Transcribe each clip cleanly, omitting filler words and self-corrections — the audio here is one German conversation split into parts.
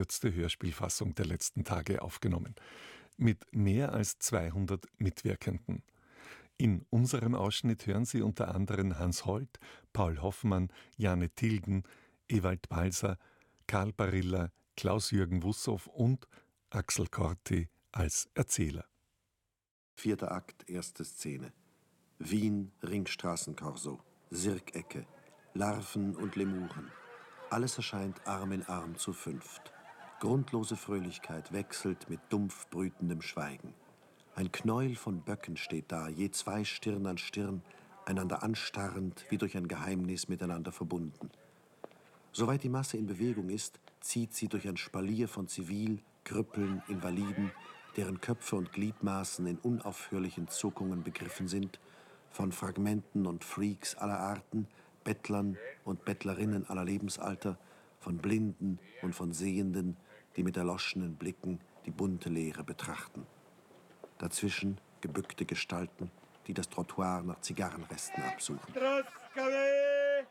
Letzte Hörspielfassung der letzten Tage aufgenommen. Mit mehr als 200 Mitwirkenden. In unserem Ausschnitt hören Sie unter anderem Hans Holt, Paul Hoffmann, Jane Tilgen, Ewald Balser, Karl Barilla, Klaus-Jürgen Wussow und Axel Corti als Erzähler. 4. Akt, 1. Szene. Wien, Ringstraßenkorso, Sirkecke, Larven und Lemuren. Alles erscheint Arm in Arm zu fünft. Grundlose Fröhlichkeit wechselt mit dumpf brütendem Schweigen. Ein Knäuel von Böcken steht da, je zwei Stirn an Stirn, einander anstarrend, wie durch ein Geheimnis miteinander verbunden. Soweit die Masse in Bewegung ist, zieht sie durch ein Spalier von Zivil, Krüppeln, Invaliden, deren Köpfe und Gliedmaßen in unaufhörlichen Zuckungen begriffen sind, von Fragmenten und Freaks aller Arten, Bettlern und Bettlerinnen aller Lebensalter, von Blinden und von Sehenden, die mit erloschenen Blicken die bunte Leere betrachten. Dazwischen gebückte Gestalten, die das Trottoir nach Zigarrenresten absuchen. Vernichtete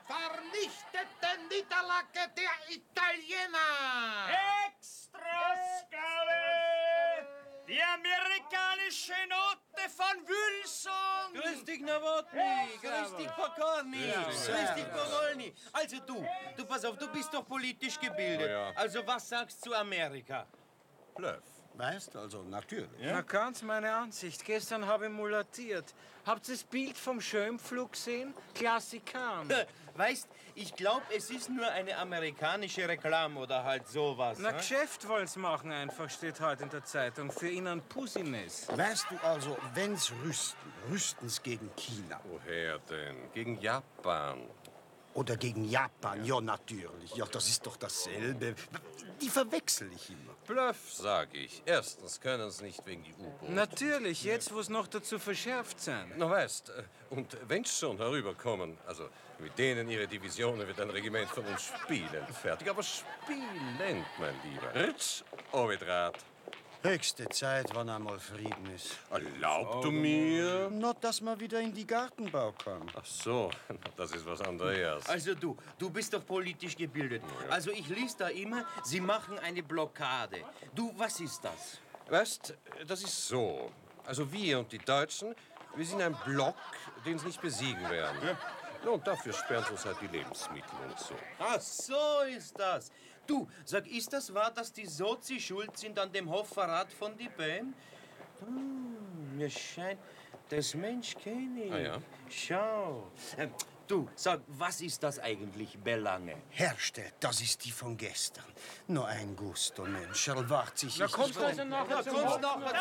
Niederlage der Italiener! Extraskale! Die amerikanische Note von Wilson! Grüß dich, Nowotny! Grüß dich, Pokorny! Grüß dich, Powolny! Also du pass auf, du bist doch politisch gebildet. Ja. Also was sagst du zu Amerika? Bluff. Weißt, also natürlich. Na, ganz meine Ansicht. Gestern habe ich mulatiert. Habt ihr das Bild vom Schönpflug gesehen? Klassiker. Weißt, ich glaube, es ist nur eine amerikanische Reklame oder halt sowas. Na, ne? Geschäft wollt's machen einfach, steht heute in der Zeitung. Für ihn ein Pussines. Weißt du also, wenn's rüsten's gegen China. Woher denn? Gegen Japan. Oder gegen Japan, ja natürlich. Ja, das ist doch dasselbe. Die verwechsel ich immer. Bluff, sag ich. Erstens können es nicht wegen die U-Boote. Natürlich, jetzt wo es noch dazu verschärft sein. Na weißt, und wenn's schon herüberkommen, also mit denen ihre Divisionen wird ein Regiment von uns spielend fertig. Aber spielend, mein Lieber. Ritsch, Ovidrat. Höchste Zeit, wann einmal Frieden ist. Erlaub du mir? Na, dass man wieder in die Gartenbau kann. Ach so, das ist was anderes. Also du bist doch politisch gebildet. Also ich lies da immer, sie machen eine Blockade. Du, was ist das? Weißt, das ist so. Also wir und die Deutschen, wir sind ein Block, den sie nicht besiegen werden. Ja. Und dafür sperren sie uns halt die Lebensmittel und so. Ach, so ist das. Du, sag, ist das wahr, dass die Sozi schuld sind an dem Hochverrat von die Böhm? Mir scheint, das Mensch kenne ich. Ah ja? Schau. Du, sag, was ist das eigentlich, Belange? Herrste, das ist die von gestern. Nur ein Gusto, Mensch. Wart sich. Da kommst du also nachher zum Hoffner.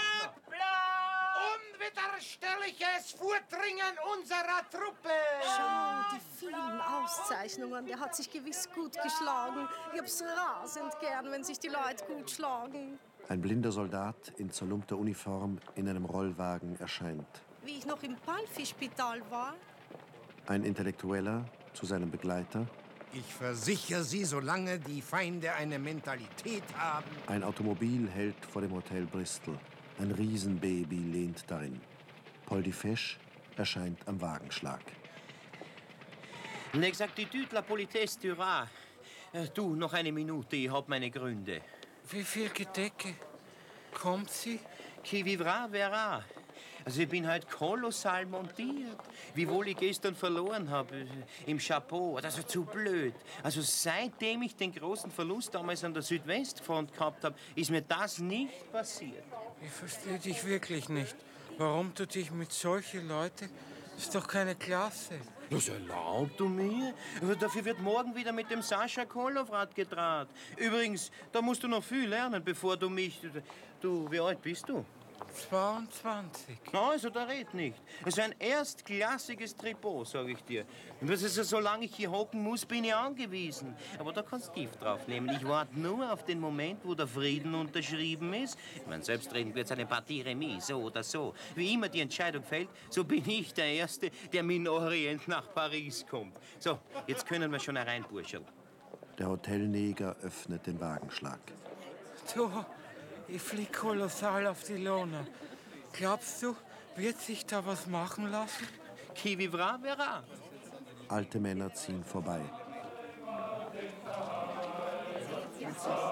Unwiderstehliches Vordringen unserer Truppe! Schau, die vielen Auszeichnungen. Der hat sich gewiss gut geschlagen. Ich hab's rasend gern, wenn sich die Leute gut schlagen. Ein blinder Soldat in zerlumpter Uniform in einem Rollwagen erscheint. Wie ich noch im Palfi-Spital war. Ein Intellektueller zu seinem Begleiter. Ich versichere Sie, solange die Feinde eine Mentalität haben. Ein Automobil hält vor dem Hotel Bristol. Ein Riesenbaby lehnt darin. Paul die Fesch erscheint am Wagenschlag. L'exactitude, la politesse tuera. Du, noch eine Minute, ich hab meine Gründe. Wie viel Gedecke? Kommt sie? Qui vivra, verra. Also ich bin halt kolossal montiert. Wiewohl ich gestern verloren habe im Chapeau. Das ist zu blöd. Also seitdem ich den großen Verlust damals an der Südwestfront gehabt habe, ist mir das nicht passiert. Ich verstehe dich wirklich nicht. Warum du dich mit solchen Leuten... Das ist doch keine Klasse. Das erlaubt du mir? Aber dafür wird morgen wieder mit dem Sascha Kolowrat gedraht. Übrigens, da musst du noch viel lernen, bevor du mich... Du, wie alt bist du? 22. Also, da red nicht. Es ist ein erstklassiges Tripot, sag ich dir. Und das ist ja, solange ich hier hocken muss, bin ich angewiesen. Aber da kannst du Gift drauf nehmen. Ich warte nur auf den Moment, wo der Frieden unterschrieben ist. Ich meine, selbstredend wird es eine Partie Remis, so oder so. Wie immer die Entscheidung fällt, so bin ich der Erste, der mit dem Orient nach Paris kommt. So, jetzt können wir schon hereinburscheln. Der Hotelneger öffnet den Wagenschlag. Du, ich flieg kolossal auf die Lohne. Glaubst du, wird sich da was machen lassen? Qui vivra, verra. Alte Männer ziehen vorbei. Herzlich.